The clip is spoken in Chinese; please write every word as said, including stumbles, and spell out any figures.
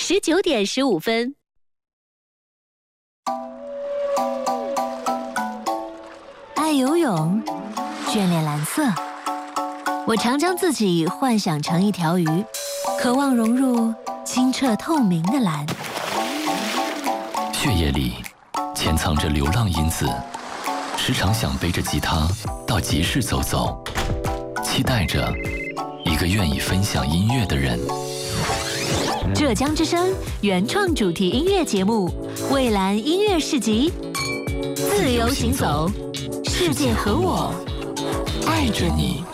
十九点十五分。 爱游泳，眷恋蓝色。我常将自己幻想成一条鱼，渴望融入清澈透明的蓝。 血液里潜藏着流浪因子，时常想背着吉他到集市走走，期待着一个愿意分享音乐的人。 浙江之声原创主题音乐节目《蔚蓝音乐市集》，自由行走，世界和我爱着你。